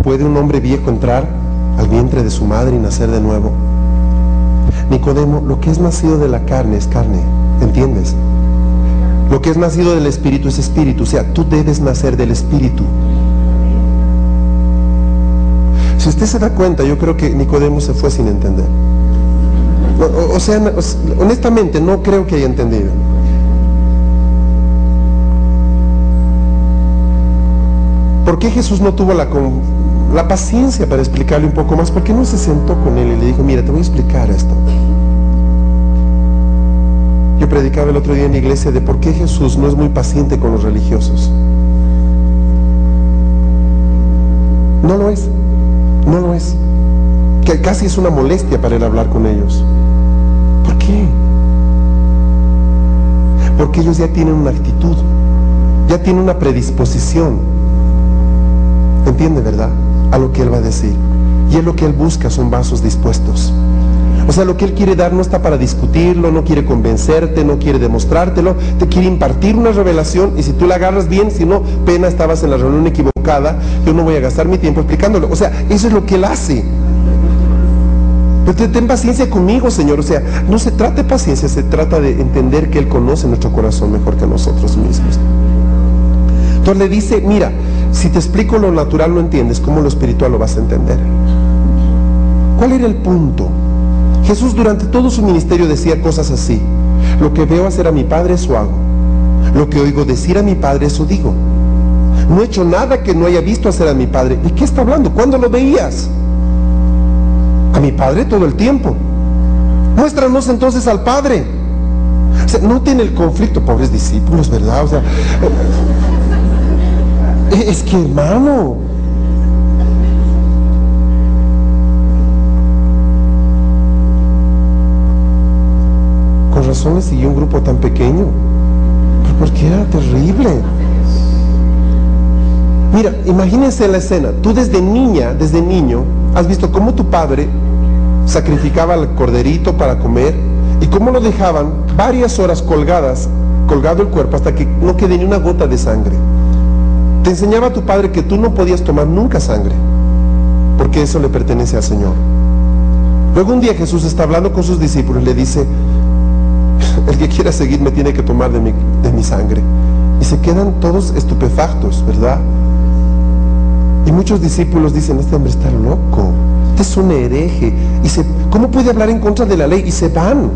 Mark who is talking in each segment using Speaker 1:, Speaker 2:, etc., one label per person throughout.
Speaker 1: ¿puede un hombre viejo entrar al vientre de su madre y nacer de nuevo? Nicodemo, lo que es nacido de la carne es carne, ¿entiendes? Lo que es nacido del espíritu es espíritu, o sea, tú debes nacer del espíritu. Si usted se da cuenta, yo creo que Nicodemo se fue sin entender. O sea, honestamente, no creo que haya entendido. ¿Por qué Jesús no tuvo la paciencia para explicarle un poco más? ¿Por qué no se sentó con él y le dijo, mira, te voy a explicar esto? Yo predicaba el otro día en la iglesia de por qué Jesús no es muy paciente con los religiosos. No lo es, no lo es. Que casi es una molestia para él hablar con ellos. ¿Por qué? Porque ellos ya tienen una actitud, ya tienen una predisposición. ¿Entiende, verdad? A lo que él va a decir. Y es lo que él busca, son vasos dispuestos. O sea, lo que él quiere dar no está para discutirlo, no quiere convencerte, no quiere demostrártelo, te quiere impartir una revelación, y si tú la agarras bien, si no, pena, estabas en la reunión equivocada, yo no voy a gastar mi tiempo explicándolo. O sea, eso es lo que él hace. Pero ten paciencia conmigo, Señor. O sea, no se trata de paciencia, se trata de entender que él conoce nuestro corazón mejor que nosotros mismos. Entonces le dice, mira, si te explico lo natural no entiendes, ¿cómo lo espiritual lo vas a entender? ¿Cuál era el punto? Jesús durante todo su ministerio decía cosas así: lo que veo hacer a mi Padre, eso hago. Lo que oigo decir a mi Padre, eso digo. No he hecho nada que no haya visto hacer a mi Padre. ¿De qué está hablando? ¿Cuándo lo veías? A mi Padre todo el tiempo. Muéstranos entonces al Padre. O sea, no tiene el conflicto, pobres discípulos, ¿verdad? O sea, es que, hermano, con razón le siguió un grupo tan pequeño, porque era terrible. Mira, imagínense la escena. Tú desde niña, desde niño, has visto cómo tu padre sacrificaba al corderito para comer y cómo lo dejaban varias horas colgado el cuerpo hasta que no quede ni una gota de sangre. Te enseñaba a tu padre que tú no podías tomar nunca sangre, porque eso le pertenece al Señor. Luego un día Jesús está hablando con sus discípulos y le dice: el que quiera seguirme tiene que tomar de mi sangre. Y se quedan todos estupefactos, ¿verdad? Y muchos discípulos dicen: este hombre está loco, este es un hereje, ¿cómo puede hablar en contra de la ley? Y se van.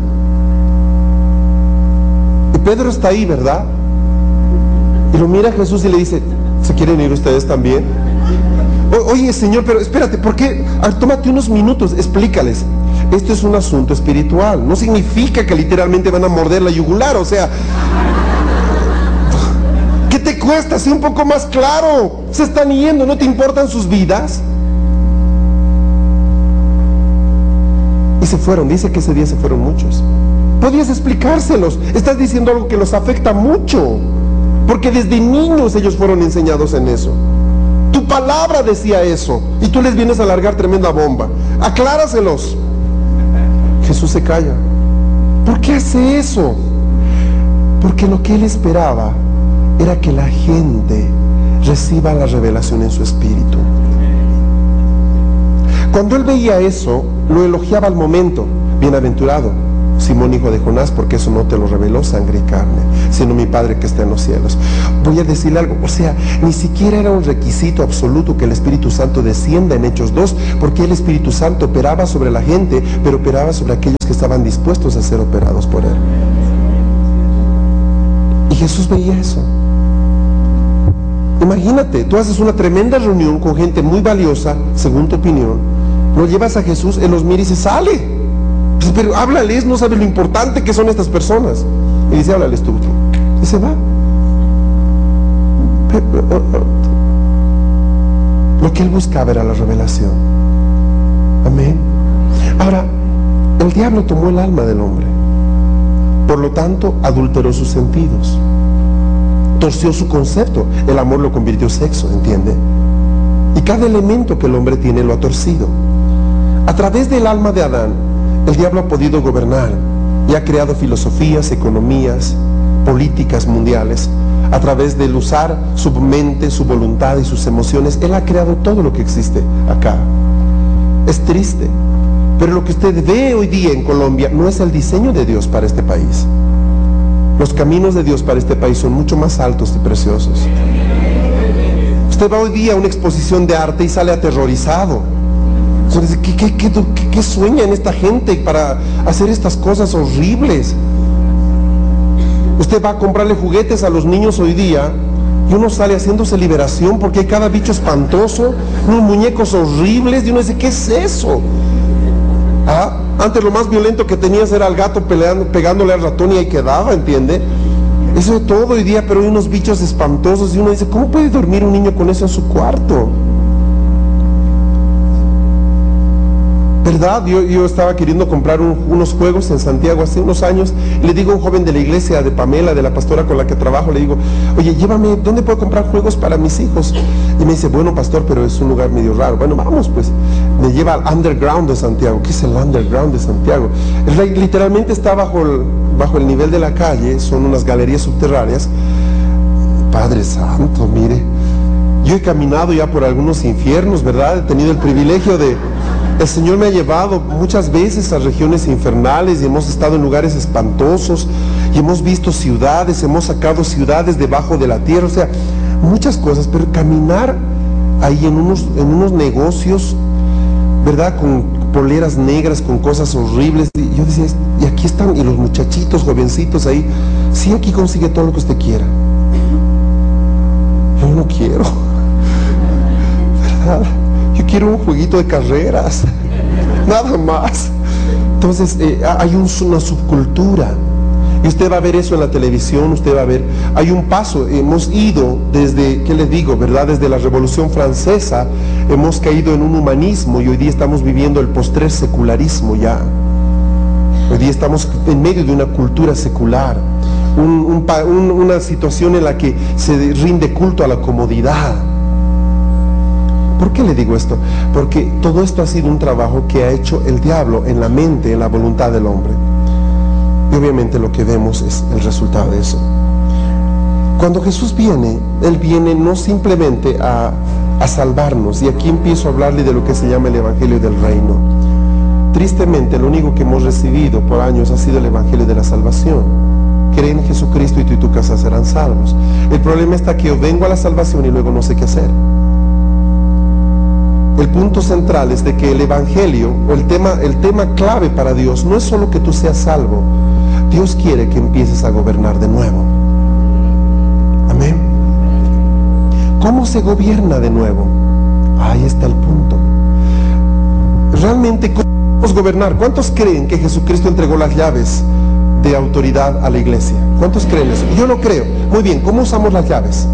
Speaker 1: Y Pedro está ahí, ¿verdad? Y lo mira a Jesús y le dice: ¿se quieren ir ustedes también? Oye, Señor, pero espérate, ¿por qué? A ver, tómate unos minutos, explícales. Esto es un asunto espiritual, no significa que literalmente van a morder la yugular, o sea, ¿qué te cuesta? Sé un poco más claro. Se están yendo, ¿no te importan sus vidas? Y se fueron, dice que ese día se fueron muchos. Podías explicárselos, estás diciendo algo que los afecta mucho, porque desde niños ellos fueron enseñados en eso. Tu palabra decía eso, y tú les vienes a largar tremenda bomba. Acláraselos. Jesús se calla. ¿Por qué hace eso? Porque lo que él esperaba era que la gente reciba la revelación en su espíritu. Cuando él veía eso, lo elogiaba al momento. Bienaventurado Simón, hijo de Jonás, porque eso no te lo reveló sangre y carne, sino mi Padre que está en los cielos. Voy a decirle algo, o sea, ni siquiera era un requisito absoluto que el Espíritu Santo descienda en Hechos 2, porque el Espíritu Santo operaba sobre la gente, pero operaba sobre aquellos que estaban dispuestos a ser operados por él. Y Jesús veía eso. Imagínate, tú haces una tremenda reunión con gente muy valiosa, según tu opinión, lo llevas a Jesús, él los mira y se sale. Pero háblales, no sabes lo importante que son estas personas. Y dice: háblales tú. Y se va. Lo que él buscaba era la revelación. Amén. Ahora, el diablo tomó el alma del hombre, por lo tanto adulteró sus sentidos, torció su concepto. El amor lo convirtió en sexo, ¿entiende? Y cada elemento que el hombre tiene lo ha torcido. A través del alma de Adán, el diablo ha podido gobernar y ha creado filosofías, economías, políticas mundiales. a través del usar su mente, su voluntad y sus emociones. Él ha creado todo lo que existe acá. Es triste, pero lo que usted ve hoy día en Colombia no es el diseño de Dios para este país. Los caminos de Dios para este país son mucho más altos y preciosos. Usted va hoy día a una exposición de arte y sale aterrorizado. Entonces, ¿qué sueñan esta gente para hacer estas cosas horribles? Usted va a comprarle juguetes a los niños hoy día y uno sale haciéndose liberación porque hay cada bicho espantoso, unos muñecos horribles, y uno dice, ¿qué es eso? Antes lo más violento que tenías era al gato pegándole al ratón y ahí quedaba, ¿entiende? Eso es todo hoy día, pero hay unos bichos espantosos y uno dice, ¿cómo puede dormir un niño con eso en su cuarto? ¿Verdad? Yo estaba queriendo comprar unos juegos en Santiago hace unos años. Le digo a un joven de la iglesia de Pamela, de la pastora con la que trabajo, le digo, oye, llévame, ¿dónde puedo comprar juegos para mis hijos? Y me dice, bueno, pastor, pero es un lugar medio raro. Bueno, vamos pues. Me lleva al underground de Santiago. ¿Qué es el underground de Santiago? Literalmente está bajo el nivel de la calle, son unas galerías subterráneas. Padre Santo, mire, yo he caminado ya por algunos infiernos, ¿verdad? He tenido el privilegio de... El Señor me ha llevado muchas veces a regiones infernales y hemos estado en lugares espantosos y hemos visto ciudades, hemos sacado ciudades debajo de la tierra, o sea, muchas cosas, pero caminar ahí en unos negocios, ¿verdad? Con poleras negras, con cosas horribles, y yo decía, y aquí están, y los muchachitos, jovencitos ahí, sí, aquí consigue todo lo que usted quiera. Yo no quiero, ¿verdad? Yo quiero un jueguito de carreras, nada más. Entonces hay una subcultura, y usted va a ver eso en la televisión, usted va a ver, hay un paso, hemos ido desde, ¿qué les digo, verdad? Desde la Revolución Francesa, hemos caído en un humanismo y hoy día estamos viviendo el postrer secularismo ya. Hoy día estamos en medio de una cultura secular, una situación en la que se rinde culto a la comodidad. ¿Por qué le digo esto? Porque todo esto ha sido un trabajo que ha hecho el diablo en la mente, en la voluntad del hombre. Y obviamente lo que vemos es el resultado de eso. Cuando Jesús viene, Él viene no simplemente a salvarnos, y aquí empiezo a hablarle de lo que se llama el Evangelio del Reino. Tristemente, lo único que hemos recibido por años ha sido el Evangelio de la salvación. Cree en Jesucristo y tú y tu casa serán salvos. El problema está que yo vengo a la salvación y luego no sé qué hacer. El punto central es de que el Evangelio, o el tema clave para Dios, no es solo que tú seas salvo. Dios quiere que empieces a gobernar de nuevo. Amén. ¿Cómo se gobierna de nuevo? Ahí está el punto. Realmente, ¿cómo podemos gobernar? ¿Cuántos creen que Jesucristo entregó las llaves de autoridad a la iglesia? ¿Cuántos creen eso? Yo lo creo. Muy bien, ¿cómo usamos las llaves?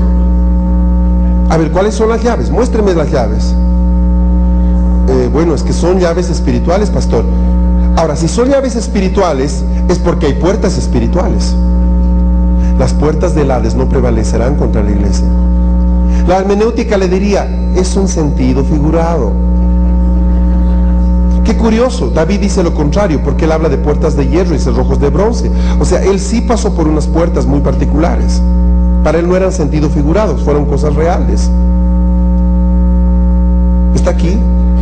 Speaker 1: A ver, ¿cuáles son las llaves? Muéstreme las llaves. Bueno, es que son llaves espirituales, pastor. Ahora, si son llaves espirituales, es porque hay puertas espirituales. Las puertas del Hades no prevalecerán contra la iglesia. La hermenéutica le diría, es un sentido figurado. Qué curioso, David dice lo contrario, porque él habla de puertas de hierro y cerrojos de bronce. O sea, él sí pasó por unas puertas muy particulares. Para él no eran sentido figurados, fueron cosas reales. ¿Está aquí?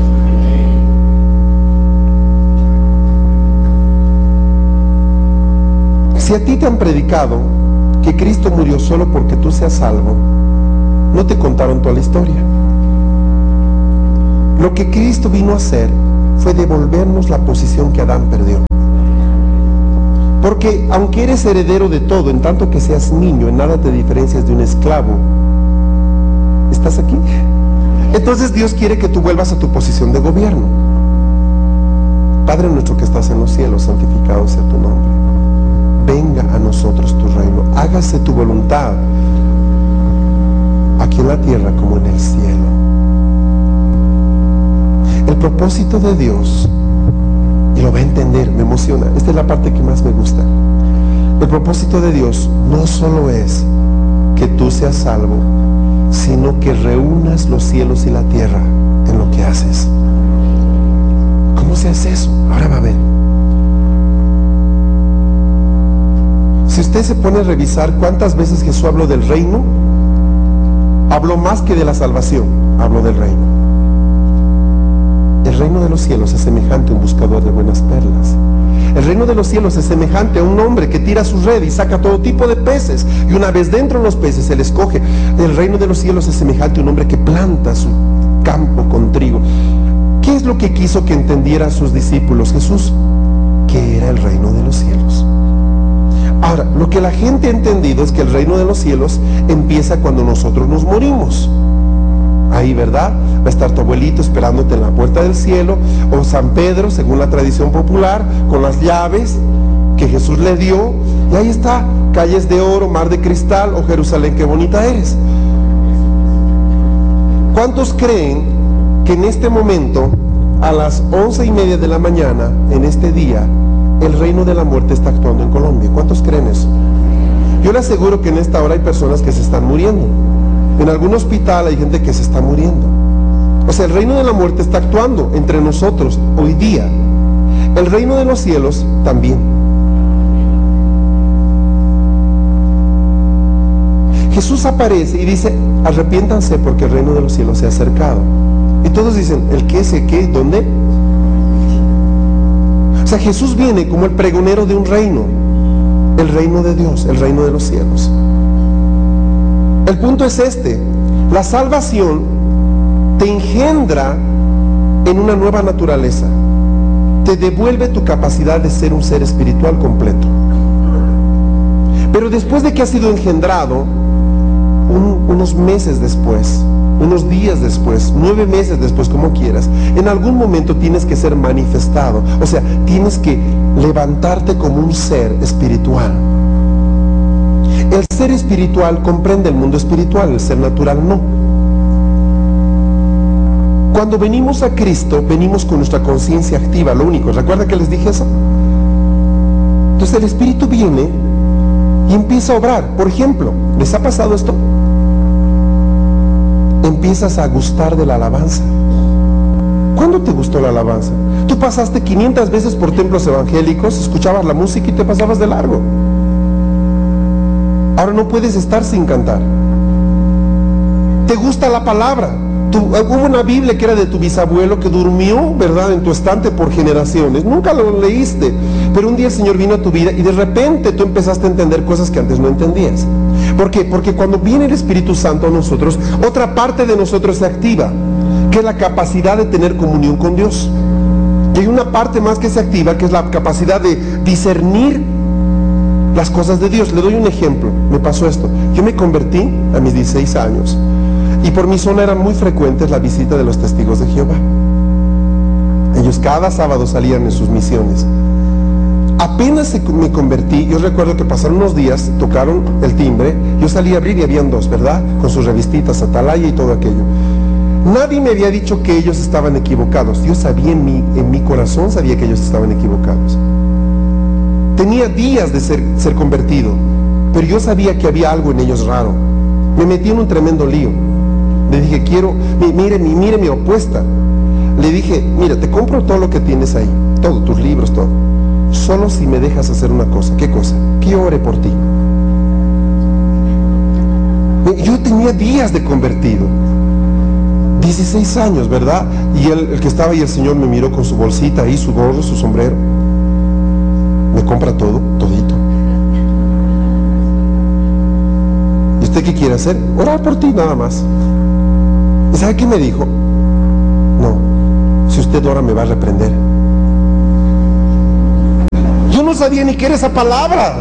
Speaker 1: Si a ti te han predicado que Cristo murió solo porque tú seas salvo, no te contaron toda la historia. Lo que Cristo vino a hacer fue devolvernos la posición que Adán perdió. Porque aunque eres heredero de todo, en tanto que seas niño, en nada te diferencias de un esclavo. ¿Estás aquí? Entonces Dios quiere que tú vuelvas a tu posición de gobierno. Padre nuestro que estás en los cielos, santificado sea tu nombre. Venga a nosotros tu reino, hágase tu voluntad, aquí en la tierra como en el cielo. El propósito de Dios, y lo va a entender, me emociona, esta es la parte que más me gusta. El propósito de Dios no solo es que tú seas salvo, sino que reúnas los cielos y la tierra en lo que haces. ¿Cómo se hace eso? Ahora va a ver. Si usted se pone a revisar cuántas veces Jesús habló del reino, habló más que de la salvación, habló del reino. El reino de los cielos es semejante a un buscador de buenas perlas. El reino de los cielos es semejante a un hombre que tira su red y saca todo tipo de peces, y una vez dentro de los peces él escoge. El reino de los cielos es semejante a un hombre que planta su campo con trigo. ¿Qué es lo que quiso que entendieran sus discípulos Jesús? Que era el reino de los cielos. Ahora, lo que la gente ha entendido es que el reino de los cielos empieza cuando nosotros nos morimos. Ahí, ¿verdad? Va a estar tu abuelito esperándote en la puerta del cielo, o San Pedro, según la tradición popular, con las llaves que Jesús le dio, y ahí está, calles de oro, mar de cristal, oh Jerusalén, qué bonita eres. ¿Cuántos creen que en este momento, a las 11:30 de la mañana, en este día, el reino de la muerte está actuando en Colombia? ¿Cuántos creen eso? Yo le aseguro que en esta hora hay personas que se están muriendo. En algún hospital hay gente que se está muriendo. O sea, el reino de la muerte está actuando entre nosotros hoy día. El reino de los cielos también. Jesús aparece y dice: arrepiéntanse porque el reino de los cielos se ha acercado. Y todos dicen: ¿el qué? ¿Se qué? ¿Dónde? O sea, Jesús viene como el pregonero de un reino, el reino de Dios, el reino de los cielos. El punto es este: la salvación te engendra en una nueva naturaleza, te devuelve tu capacidad de ser un ser espiritual completo. Pero después de que has sido engendrado, unos meses después, unos días después, 9 meses después, como quieras, en algún momento tienes que ser manifestado. O sea, tienes que levantarte como un ser espiritual. El ser espiritual comprende el mundo espiritual, el ser natural no. Cuando venimos a Cristo, venimos con nuestra conciencia activa, lo único. ¿Recuerda que les dije eso? Entonces el Espíritu viene y empieza a obrar. Por ejemplo, ¿les ha pasado esto? Empiezas a gustar de la alabanza. ¿Cuándo te gustó la alabanza? Tú pasaste 500 veces por templos evangélicos, escuchabas la música y te pasabas de largo. Ahora no puedes estar sin cantar. ¿Te gusta la palabra? Hubo una Biblia que era de tu bisabuelo que durmió, ¿verdad?, en tu estante por generaciones. Nunca lo leíste, pero un día el Señor vino a tu vida y de repente tú empezaste a entender cosas que antes no entendías. ¿Por qué? Porque cuando viene el Espíritu Santo a nosotros, otra parte de nosotros se activa, que es la capacidad de tener comunión con Dios. Y hay una parte más que se activa, que es la capacidad de discernir las cosas de Dios. Le doy un ejemplo. Me pasó esto. Yo me convertí a mis 16 años y por mi zona eran muy frecuentes la visita de los testigos de Jehová. Ellos cada sábado salían en sus misiones. Apenas me convertí, yo recuerdo que pasaron unos días, tocaron el timbre, yo salí a abrir y habían dos, ¿verdad?, con sus revistitas, atalaya y todo aquello. Nadie me había dicho que ellos estaban equivocados. Yo sabía en mi corazón, sabía que ellos estaban equivocados. Tenía días de ser convertido, pero yo sabía que había algo en ellos raro. Me metí en un tremendo lío. Le dije: mire mi apuesta. Le dije: mira, te compro todo lo que tienes ahí, todo, tus libros, todo, solo si me dejas hacer una cosa. ¿Qué cosa? Que yo ore por ti. Yo tenía días de convertido, 16 años, ¿verdad? Y el que estaba ahí, el Señor me miró con su bolsita ahí, su gorro, su sombrero. Me compra todo, todito. ¿Y usted qué quiere hacer? Orar por ti, nada más. ¿Y sabe qué me dijo? No, si usted ora me va a reprender. Yo no sabía ni qué era esa palabra.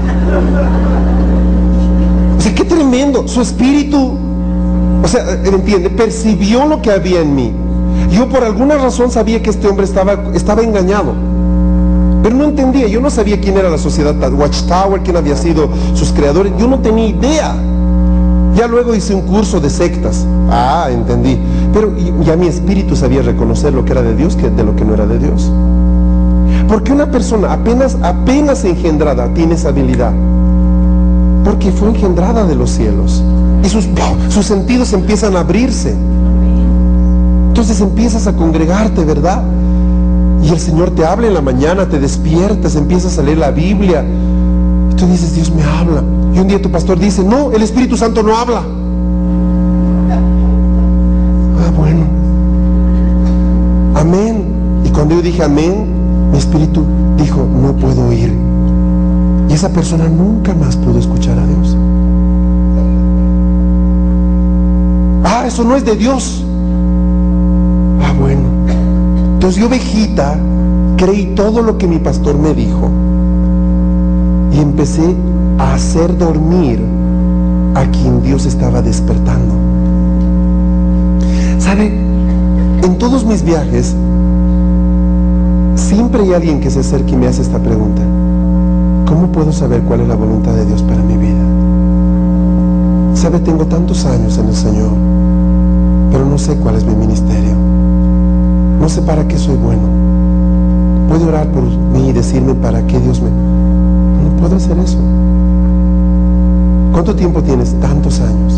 Speaker 1: O sea, qué tremendo. Su espíritu, o sea, entiende, percibió lo que había en mí. Yo por alguna razón sabía que este hombre estaba engañado, pero no entendía. Yo no sabía quién era la sociedad Watchtower, quién había sido sus creadores. Yo no tenía idea. Ya luego hice un curso de sectas. Ah, entendí. Pero ya mi espíritu sabía reconocer lo que era de Dios de lo que no era de Dios. Porque una persona apenas engendrada tiene esa habilidad, porque fue engendrada de los cielos y sus sentidos empiezan a abrirse. Entonces empiezas a congregarte, ¿verdad? Y el Señor te habla en la mañana, te despiertas, empiezas a leer la Biblia. Tú dices, Dios me habla. Y un día tu pastor dice, no, el Espíritu Santo no habla. Bueno. Amén. Y cuando yo dije amén, mi espíritu dijo, no puedo oír. Y esa persona nunca más pudo escuchar a Dios. Eso no es de Dios. Bueno. Entonces yo, ovejita, creí todo lo que mi pastor me dijo y empecé a hacer dormir a quien Dios estaba despertando. ¿Sabe? En todos mis viajes siempre hay alguien que se acerca y me hace esta pregunta: ¿cómo puedo saber cuál es la voluntad de Dios para mi vida? ¿Sabe? Tengo tantos años en el Señor, pero no sé cuál es mi ministerio. No sé para qué soy bueno. Puede orar por mí y decirme para qué Dios me... No puedo hacer eso. ¿Cuánto tiempo tienes? Tantos años.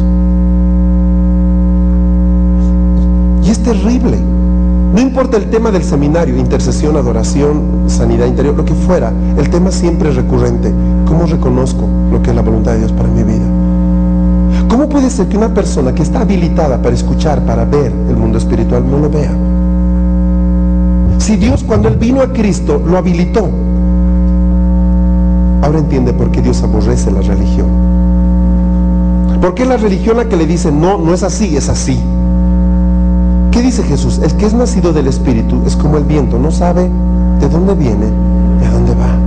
Speaker 1: Y es terrible. No importa el tema del seminario, intercesión, adoración, sanidad interior, lo que fuera, el tema siempre es recurrente. ¿Cómo reconozco lo que es la voluntad de Dios para mi vida? ¿Cómo puede ser que una persona que está habilitada para escuchar, para ver el mundo espiritual, no lo vea? Si Dios, cuando Él vino a Cristo, lo habilitó, ahora entiende por qué Dios aborrece la religión. ¿Por qué la religión la que le dice no, no es así, es así? ¿Qué dice Jesús? El que es nacido del Espíritu es como el viento, no sabe de dónde viene y a dónde va.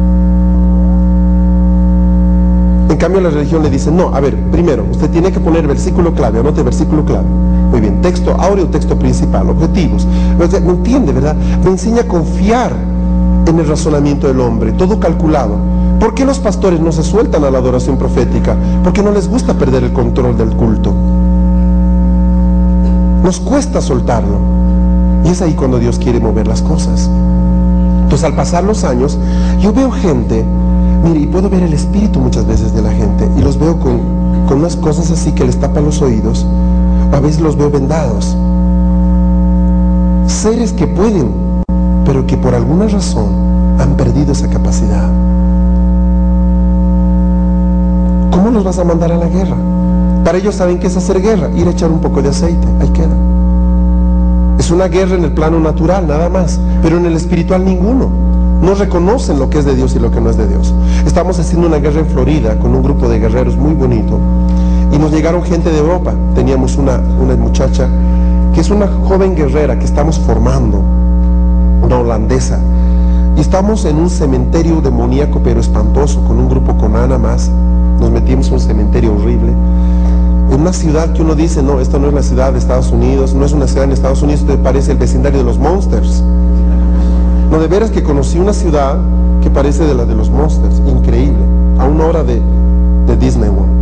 Speaker 1: En cambio la religión le dice, no, a ver, primero, usted tiene que poner versículo clave, anote versículo clave. Muy bien, texto áureo, texto principal, objetivos. ¿Me entiende, verdad? Me enseña a confiar en el razonamiento del hombre, todo calculado. ¿Por qué los pastores no se sueltan a la adoración profética? Porque no les gusta perder el control del culto. Nos cuesta soltarlo. Y es ahí cuando Dios quiere mover las cosas. Entonces, al pasar los años, yo veo gente, mire, y puedo ver el espíritu muchas veces de la gente, y los veo con unas cosas así que les tapan los oídos. A veces los veo vendados. Seres que pueden, pero que por alguna razón han perdido esa capacidad. ¿Cómo los vas a mandar a la guerra? Para ellos saben qué es hacer guerra, ir a echar un poco de aceite, ahí queda. Es una guerra en el plano natural, nada más, pero en el espiritual ninguno. No reconocen lo que es de Dios y lo que no es de Dios. Estamos haciendo una guerra en Florida con un grupo de guerreros muy bonito. Y nos llegaron gente de Europa. Teníamos una muchacha que es una joven guerrera que estamos formando, una holandesa. Y estamos en un cementerio demoníaco pero espantoso, con un grupo con Ana más. Nos metimos en un cementerio horrible. En una ciudad que uno dice, no, esta no es la ciudad de Estados Unidos, no es una ciudad en Estados Unidos, te parece el vecindario de los Monsters. No, de veras que conocí una ciudad que parece de la de los Monsters, increíble, a una hora de Disney World.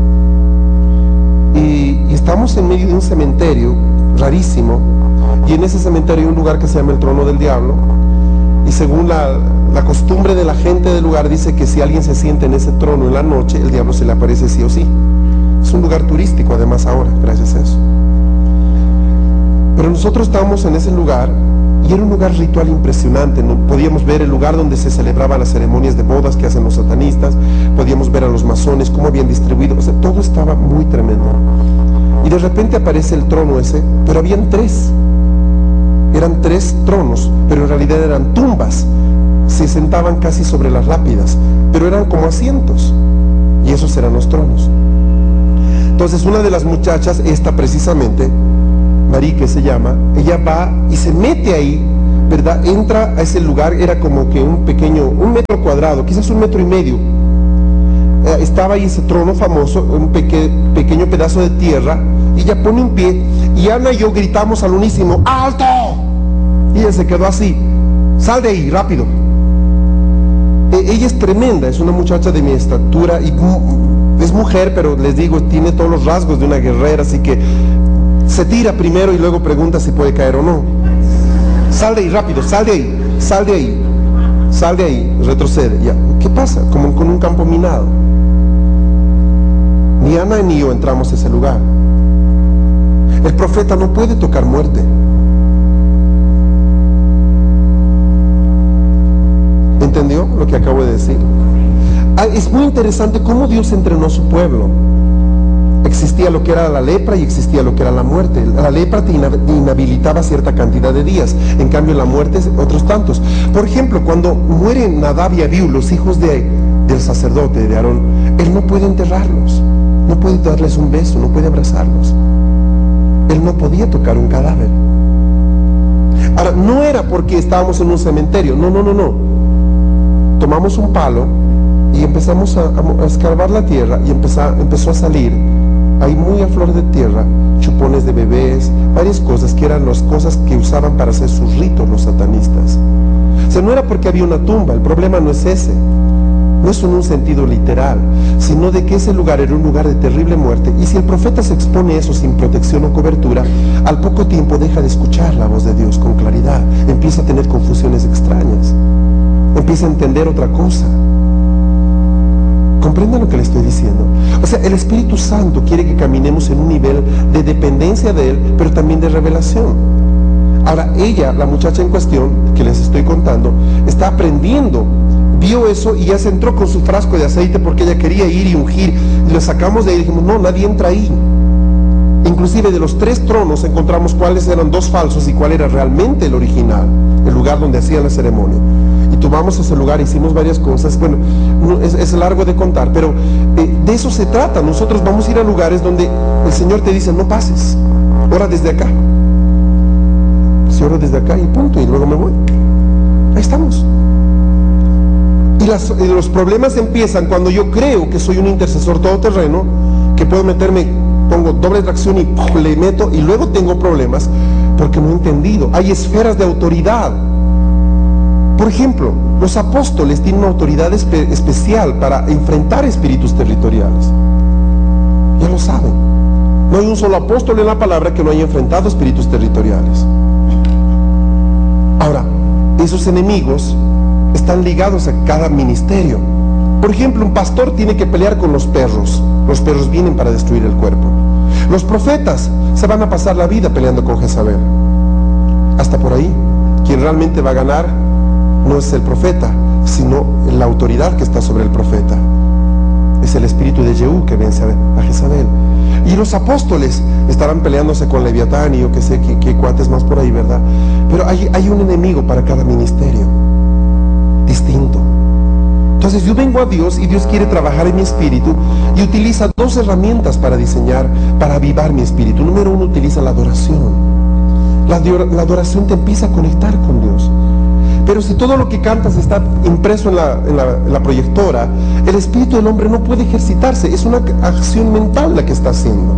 Speaker 1: Y estamos en medio de un cementerio rarísimo, y en ese cementerio hay un lugar que se llama el Trono del Diablo, y según la costumbre de la gente del lugar, dice que si alguien se siente en ese trono en la noche, el diablo se le aparece sí o sí. Es un lugar turístico además ahora, gracias a eso. Pero nosotros estábamos en ese lugar, y era un lugar ritual impresionante. ¿No? Podíamos ver el lugar donde se celebraban las ceremonias de bodas que hacen los satanistas, podíamos ver a los masones, cómo habían distribuido, o sea, todo estaba muy tremendo. Y de repente aparece el trono ese, pero habían tres. Eran tres tronos, pero en realidad eran tumbas. Se sentaban casi sobre las lápidas, pero eran como asientos, y esos eran los tronos. Entonces una de las muchachas, esta precisamente, Marí que se llama, ella va y se mete ahí, ¿verdad? Entra a ese lugar, era como que un metro cuadrado, quizás 1,5 metros. Estaba ahí ese trono famoso, un pequeño pedazo de tierra, y ella pone un pie, y Ana y yo gritamos al unísono, ¡alto! Y ella se quedó así, sal de ahí, rápido. Ella es tremenda, es una muchacha de mi estatura, y es mujer, pero les digo, tiene todos los rasgos de una guerrera, así que se tira primero y luego pregunta si puede caer o no. Sal de ahí, rápido, sal de ahí, sal de ahí, sal de ahí, retrocede. Ya. ¿Qué pasa? Como con un campo minado. Ni Ana ni yo entramos a ese lugar. El profeta no puede tocar muerte. ¿Entendió lo que acabo de decir? Es muy interesante cómo Dios entrenó a su pueblo. Existía lo que era la lepra y existía lo que era la muerte. La lepra te inhabilitaba cierta cantidad de días, en cambio la muerte otros tantos. Por ejemplo, cuando mueren Nadab y Abiú, los hijos del sacerdote, de Aarón, él no puede enterrarlos, no puede darles un beso, no puede abrazarlos. Él no podía tocar un cadáver. Ahora, no era porque estábamos en un cementerio, no. Tomamos un palo y empezamos a escarbar la tierra y empezó a salir ahí muy a flor de tierra chupones de bebés, varias cosas que eran las cosas que usaban para hacer sus ritos los satanistas. O sea, no era porque había una tumba, el problema no es ese, no es en un sentido literal, sino de que ese lugar era un lugar de terrible muerte, y si el profeta se expone a eso sin protección o cobertura, al poco tiempo deja de escuchar la voz de Dios con claridad, empieza a tener confusiones extrañas, empieza a entender otra cosa. ¿Comprenden lo que le estoy diciendo? O sea, el Espíritu Santo quiere que caminemos en un nivel de dependencia de Él, pero también de revelación. Ahora, ella, la muchacha en cuestión, que les estoy contando, está aprendiendo, vio eso y ya se entró con su frasco de aceite porque ella quería ir y ungir, y lo sacamos de ahí y dijimos, no, nadie entra ahí. Inclusive de los 3 tronos encontramos cuáles eran 2 falsos y cuál era realmente el original, el lugar donde hacían la ceremonia. Y tomamos ese lugar, hicimos varias cosas, bueno, es largo de contar, pero de eso se trata. Nosotros vamos a ir a lugares donde el Señor te dice, no pases, ora desde acá. Si oro desde acá y punto, y luego me voy. Ahí estamos. Y los problemas empiezan cuando yo creo que soy un intercesor todoterreno, que puedo meterme, pongo doble tracción y le meto, y luego tengo problemas porque no he entendido. Hay esferas de autoridad. Por ejemplo, los apóstoles tienen una autoridad especial para enfrentar espíritus territoriales. Ya lo saben. No hay un solo apóstol en la palabra que no haya enfrentado espíritus territoriales. Ahora, esos enemigos están ligados a cada ministerio. Por ejemplo, un pastor tiene que pelear con los perros. Los perros vienen para destruir el cuerpo. Los profetas se van a pasar la vida peleando con Jezabel. Hasta por ahí. Quien realmente va a ganar no es el profeta, sino la autoridad que está sobre el profeta. Es el espíritu de Jehú que vence a Jezabel. Y los apóstoles estarán peleándose con Leviatán y yo que sé qué cuates más por ahí, ¿verdad? Pero hay un enemigo para cada ministerio, distinto. Entonces yo vengo a Dios y Dios quiere trabajar en mi espíritu y utiliza 2 herramientas para diseñar, para avivar mi espíritu. Número 1, utiliza la adoración. La adoración te empieza a conectar con Dios. Pero si todo lo que cantas está impreso en la proyectora, el espíritu del hombre no puede ejercitarse. Es una acción mental la que está haciendo.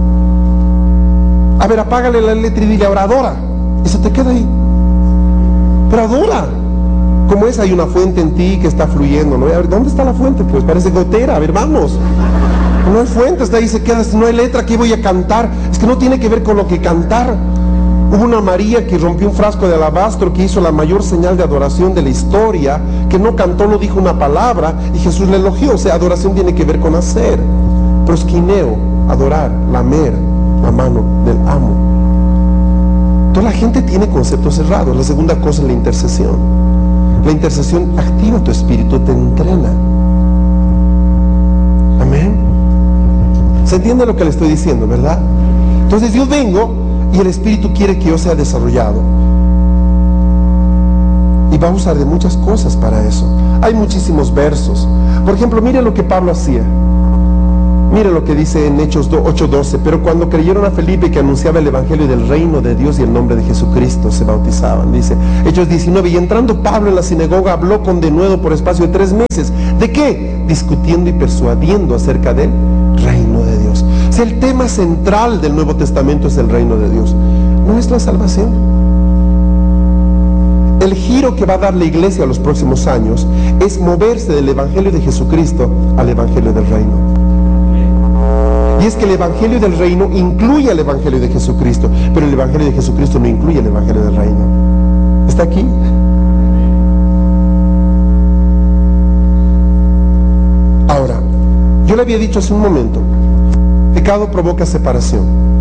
Speaker 1: A ver, apágale la letra y dile, ahora adora. Y se te queda ahí. Pero adora. Como es, hay una fuente en ti que está fluyendo, ¿no? A ver, ¿dónde está la fuente? Pues parece gotera. A ver, vamos. No hay fuente, está ahí, se queda. Si no hay letra, ¿qué voy a cantar? Es que no tiene que ver con lo que cantar. Hubo una María que rompió un frasco de alabastro, que hizo la mayor señal de adoración de la historia, que no cantó, no dijo una palabra, y Jesús le elogió. O sea, adoración tiene que ver con hacer. Prosquineo, adorar, lamer la mano del amo. Toda la gente tiene conceptos cerrados. La segunda cosa es la intercesión. La intercesión activa tu espíritu, te entrena. Amén. ¿Se entiende lo que le estoy diciendo, verdad? Entonces yo vengo y el Espíritu quiere que yo sea desarrollado. Y va a usar de muchas cosas para eso. Hay muchísimos versos. Por ejemplo, mire lo que Pablo hacía. Mire lo que dice en Hechos 8:12. Pero cuando creyeron a Felipe que anunciaba el evangelio del reino de Dios y el nombre de Jesucristo, se bautizaban. Dice Hechos 19. Y entrando Pablo en la sinagoga, habló con denuedo por espacio de 3 meses. ¿De qué? Discutiendo y persuadiendo acerca del reino de Dios. O sea, el tema central del Nuevo Testamento es el reino de Dios, no es la salvación. El giro que va a dar la iglesia a los próximos años es moverse del evangelio de Jesucristo al evangelio del reino. Y es que el evangelio del reino incluye el evangelio de Jesucristo, pero el evangelio de Jesucristo no incluye el evangelio del reino. ¿Está aquí? Ahora, yo le había dicho hace un momento, pecado provoca separación.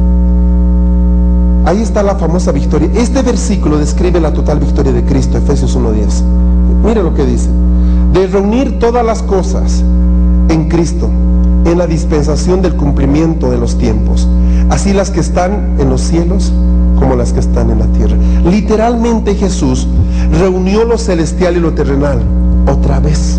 Speaker 1: Ahí está la famosa victoria. Este versículo describe la total victoria de Cristo, Efesios 1:10. Mire lo que dice: de reunir todas las cosas en Cristo, en la dispensación del cumplimiento de los tiempos, así las que están en los cielos como las que están en la tierra. Literalmente Jesús reunió lo celestial y lo terrenal otra vez.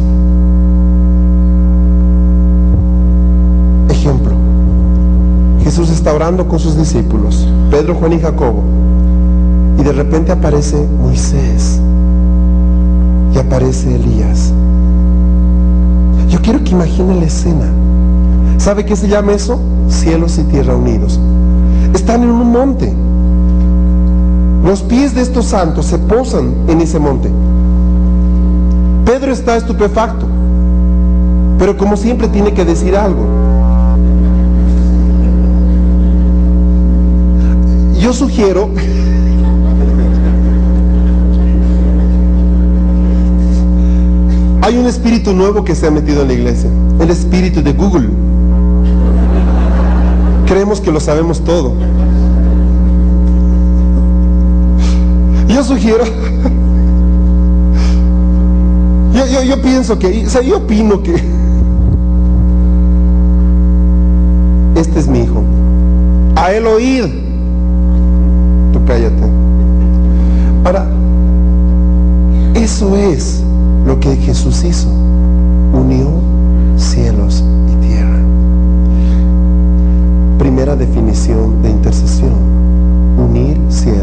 Speaker 1: Ejemplo: Jesús está orando con sus discípulos, Pedro, Juan y Jacobo, y de repente aparece Moisés y aparece Elías. Yo quiero que imaginen la escena. ¿Sabe qué se llama eso? Cielos y tierra unidos. Están en un monte. Los pies de estos santos se posan en ese monte. Pedro está estupefacto, pero como siempre tiene que decir algo. Yo sugiero hay un espíritu nuevo que se ha metido en la iglesia, el espíritu de Google. Creemos que lo sabemos todo. Yo sugiero, yo pienso que, o sea, yo opino que este es mi hijo, a él oír, tú cállate. Ahora, eso es lo que Jesús hizo, unió